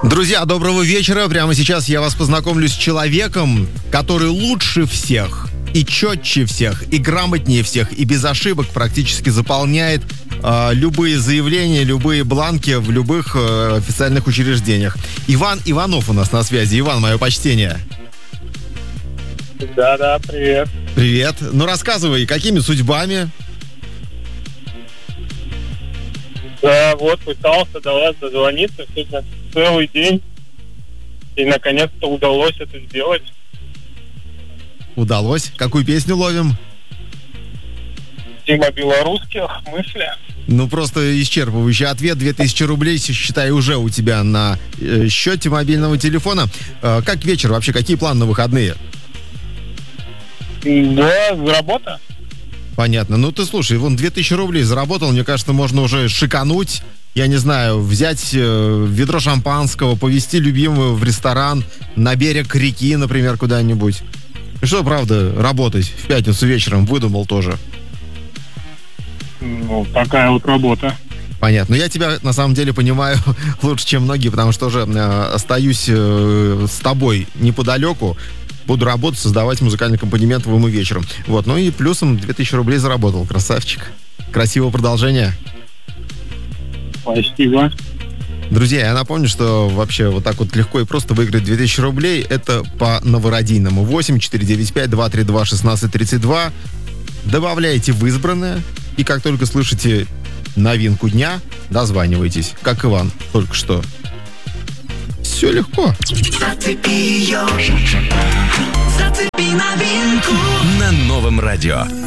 Друзья, доброго вечера. Прямо сейчас я вас познакомлю с человеком, который лучше всех, и четче всех, и грамотнее всех, и без ошибок практически заполняет любые заявления, любые бланки в любых официальных учреждениях. Иван Иванов у нас на связи. Иван, мое почтение. Да, привет. Привет. Ну, рассказывай, какими судьбами? Да, вот пытался до вас дозвониться сегодня целый день. И наконец-то удалось это сделать. Удалось. Какую песню ловим? Тема белорусских мысли. Ну, просто исчерпывающий ответ. 2000 рублей, считай, уже у тебя на счете мобильного телефона. Как вечер вообще? Какие планы на выходные? Да, работа. Понятно. Ну, ты слушай, вон 2000 рублей заработал. Мне кажется, можно уже шикануть. Я не знаю, взять ведро шампанского, повезти любимого в ресторан, на берег реки, например, куда-нибудь. И что, правда, работать в пятницу вечером выдумал тоже. Ну, такая вот работа. Понятно. Но я тебя, на самом деле, понимаю лучше, чем многие, потому что уже остаюсь с тобой неподалеку. Буду работать, создавать музыкальный аккомпанемент ему вечером. Вот. Ну и плюсом 2000 рублей заработал. Красавчик. Красивого продолжения. Спасибо. Друзья, я напомню, что вообще вот так вот легко и просто выиграть 2000 рублей — это по новородийному. 8-495-232-1632. Добавляете в избранное. И как только слышите новинку дня, дозванивайтесь. Как Иван только что. Все легко. Зацепи ее, зацепи новинку На Новом радио.